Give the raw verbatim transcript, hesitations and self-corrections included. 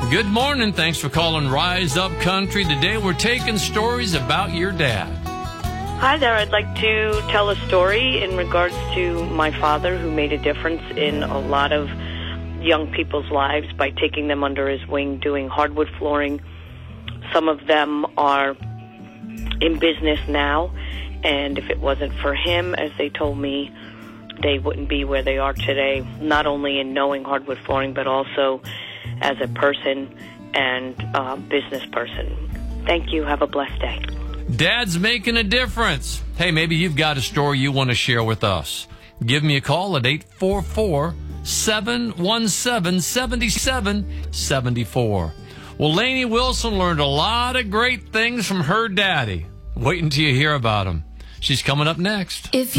Good morning. Thanks for calling Rise Up Country. Today we're taking stories about your dad. Hi there. I'd like to tell a story in regards to my father, who made a difference in a lot of young people's lives by taking them under his wing, doing hardwood flooring. Some of them are in business now, and if it wasn't for him, as they told me, they wouldn't be where they are today, not only in knowing hardwood flooring, but also as a person and uh, business person. Thank you. Have a blessed day. Dad's making a difference. Hey, maybe you've got a story you want to share with us. Give me a call at eight four four, seven one seven, seven seven seven four. Well, Lainey Wilson learned a lot of great things from her daddy. Wait until you hear about them. She's coming up next. If